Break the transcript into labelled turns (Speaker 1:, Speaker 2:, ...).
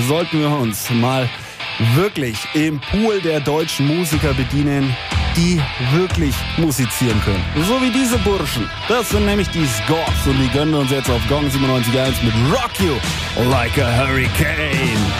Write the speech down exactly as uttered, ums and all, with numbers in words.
Speaker 1: sollten wir uns mal wirklich im Pool der deutschen Musiker bedienen, die wirklich musizieren können. So wie diese Burschen. Das sind nämlich die Scorps und die gönnen uns jetzt auf Gong siebenundneunzig Komma eins mit Rock You Like a Hurricane.